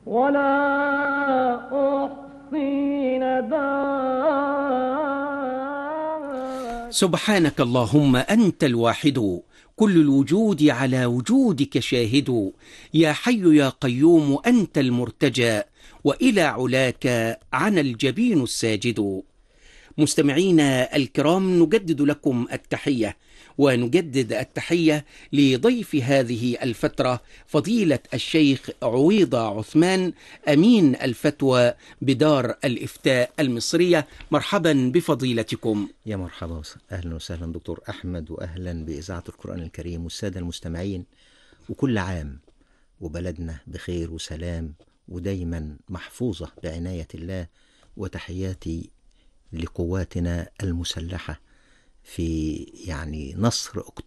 ولا أحصي نداء. سبحانك اللهم أنت الواحد، كل الوجود على وجودك شاهد. يا حي يا قيوم أنت المرتجى، وإلى علاك عن الجبين الساجد. مستمعينا الكرام، نجدد لكم التحية، ونجدد التحية لضيف هذه الفترة فضيلة الشيخ عويضة عثمان، أمين الفتوى بدار الإفتاء المصرية. مرحبا بفضيلتكم. يا مرحبا، أهلا وسهلا دكتور أحمد، وأهلا بإذاعة القرآن الكريم والسادة المستمعين. وكل عام وبلدنا بخير وسلام ودايما محفوظة بعناية الله. وتحياتي لقواتنا المسلحة في نصر أكتوبر